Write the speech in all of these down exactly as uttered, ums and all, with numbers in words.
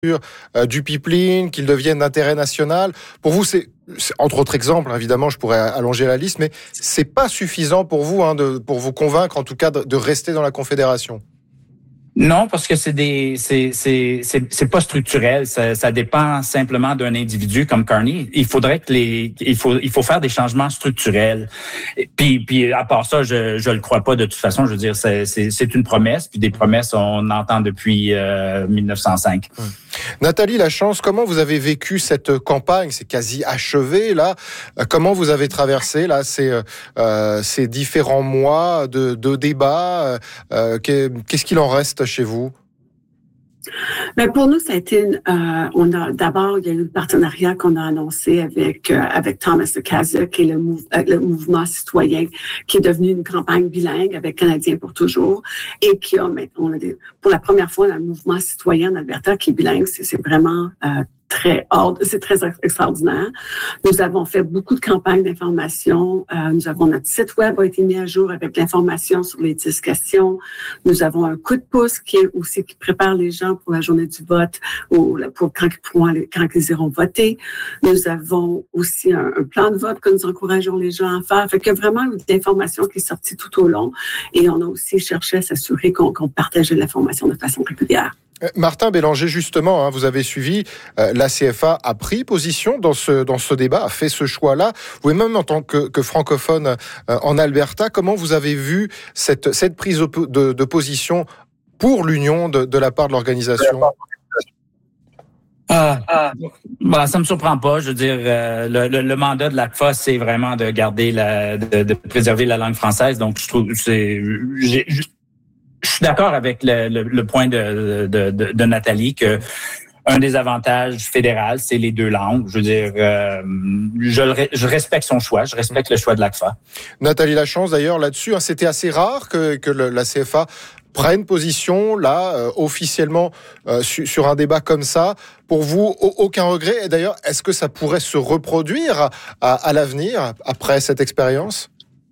euh, du pipeline, qu'il devienne d'intérêt national. Pour vous, c'est, c'est entre autres exemples, évidemment, je pourrais allonger la liste, mais c'est pas suffisant pour vous, hein, de, pour vous convaincre, en tout cas, de, de rester dans la Confédération. Non, parce que c'est des, c'est, c'est, c'est, c'est pas structurel. Ça, ça dépend simplement d'un individu comme Carney. Il faudrait que les, il faut, il faut faire des changements structurels. Et puis, puis à part ça, je, je le crois pas de toute façon. Je veux dire, c'est, c'est, c'est une promesse. Puis des promesses, on entend depuis euh, mille neuf cent cinq. Hum. Nathalie Lachance, comment vous avez vécu cette campagne? C'est quasi achevé là. Comment vous avez traversé là ces, euh, ces différents mois de, de débats? euh, Qu'est-ce qu'il en reste chez vous? Ben pour nous, ça a été une, euh, on a d'abord il y a eu le partenariat qu'on a annoncé avec euh, avec Thomas Ocasio, qui est le, mou- euh, le mouvement citoyen, qui est devenu une campagne bilingue avec Canadiens pour toujours, et qui a maintenant on a des, pour la première fois un mouvement citoyen en Alberta qui est bilingue. C'est, c'est vraiment euh, très hors, c'est très extraordinaire. Nous avons fait beaucoup de campagnes d'information. Euh, nous avons notre site web a été mis à jour avec l'information sur les dix questions. Nous avons un coup de pouce qui est aussi qui prépare les gens pour la journée du vote ou pour quand ils pourront aller, quand ils iront voter. Nous avons aussi un, un plan de vote que nous encourageons les gens à faire. Fait qu'il y a vraiment eu de l'information qui est sortie tout au long, et on a aussi cherché à s'assurer qu'on, qu'on partageait l'information de façon régulière. Martin Bélanger, justement, hein, vous avez suivi, euh, la C F A a pris position dans ce, dans ce débat, a fait ce choix-là. Vous, même en tant que, que francophone euh, en Alberta, comment vous avez vu cette, cette prise de, de position pour l'Union de, de la part de l'organisation? Ah, ah, bah, ça me surprend pas. Je veux dire, euh, le, le, le mandat de l'A C F A, c'est vraiment de garder la, de, de préserver la langue française. Donc, je trouve, c'est, j'ai, je suis d'accord avec le, le, le point de, de, de, de Nathalie que un des avantages fédéraux, c'est les deux langues. Je veux dire, euh, je, le, je respecte son choix, je respecte le choix de l'A C F A. Nathalie Lachance, d'ailleurs, là-dessus, hein, c'était assez rare que, que le, la C F A prenne position, là, euh, officiellement, euh, su, sur un débat comme ça. Pour vous, aucun regret. Et d'ailleurs, est-ce que ça pourrait se reproduire à, à l'avenir, après cette expérience?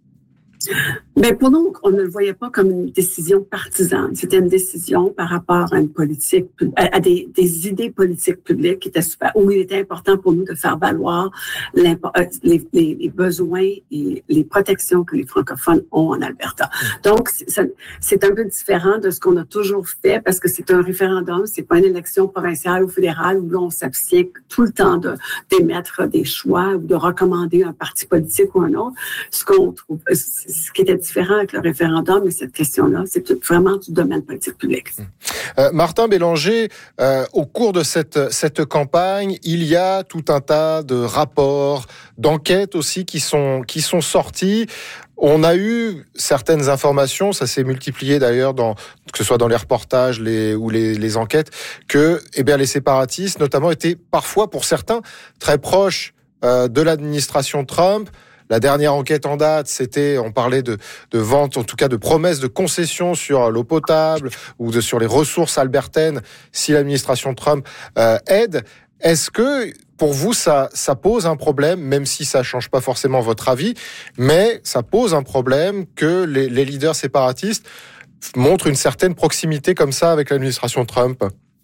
Mais pour nous, on ne le voyait pas comme une décision partisane. C'était une décision par rapport à une politique, à des, des idées politiques publiques qui étaient super, où il était important pour nous de faire valoir les, les, les besoins et les protections que les francophones ont en Alberta. Donc, c'est, c'est un peu différent de ce qu'on a toujours fait parce que c'est un référendum, c'est pas une élection provinciale ou fédérale où là, on s'abstient tout le temps de, d'émettre des choix ou de recommander un parti politique ou un autre. Ce qu'on trouve, ce qui était différent avec le référendum, mais cette question-là, c'est vraiment du domaine politique public. Euh, Martin Bélanger, euh, au cours de cette, cette campagne, il y a tout un tas de rapports, d'enquêtes aussi qui sont, qui sont sortis. On a eu certaines informations, ça s'est multiplié d'ailleurs, dans, que ce soit dans les reportages les, ou les, les enquêtes, que eh bien, les séparatistes, notamment, étaient parfois, pour certains, très proches euh, de l'administration Trump. La dernière enquête en date, c'était, on parlait de, de vente, en tout cas de promesses de concessions sur l'eau potable ou de, sur les ressources albertaines si l'administration Trump euh, aide. Est-ce que, pour vous, ça, ça pose un problème, même si ça change pas forcément votre avis, mais ça pose un problème que les, les leaders séparatistes montrent une certaine proximité comme ça avec l'administration Trump?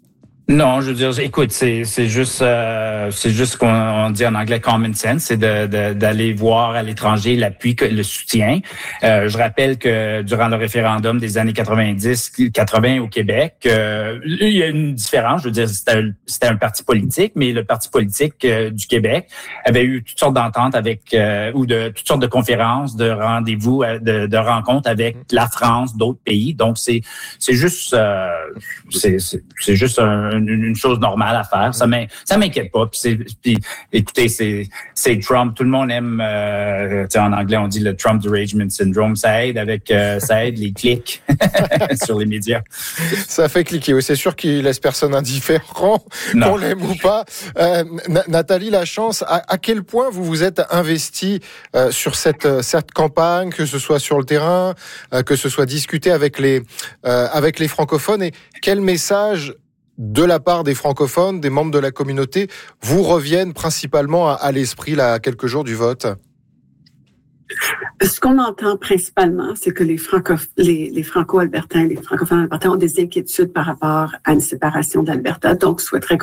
Non, je veux dire, écoute, c'est c'est juste euh, c'est juste ce qu'on on dit en anglais common sense, c'est de, de d'aller voir à l'étranger l'appui, le soutien. Euh, je rappelle que durant le référendum des années quatre-vingt-dix, quatre-vingts au Québec, euh, il y a une différence. Je veux dire, c'était un, c'était un parti politique, mais le parti politique euh, du Québec avait eu toutes sortes d'ententes avec euh, ou de toutes sortes de conférences, de rendez-vous, de, de rencontres avec la France, d'autres pays. Donc c'est c'est juste euh, c'est, c'est c'est juste un une chose normale à faire. Ça m'in, ça m'inquiète pas. Puis, c'est, puis écoutez, c'est, c'est Trump. Tout le monde aime, euh, tu sais, en anglais, on dit le Trump derangement syndrome. Ça aide avec, euh, ça aide les clics sur les médias. Ça fait cliquer. Oui, c'est sûr qu'il laisse personne indifférent, non. Qu'on l'aime ou pas. Euh, Nathalie Lachance, à, à quel point vous vous êtes investie euh, sur cette, cette campagne, que ce soit sur le terrain, euh, que ce soit discuté avec les, euh, avec les francophones, et quel message de la part des francophones, des membres de la communauté, vous reviennent principalement à, à l'esprit là, à quelques jours du vote? Ce qu'on entend principalement, c'est que les, franco, les, les franco-albertains, les francophones albertains ont des inquiétudes par rapport à une séparation d'Alberta, donc souhaiteraient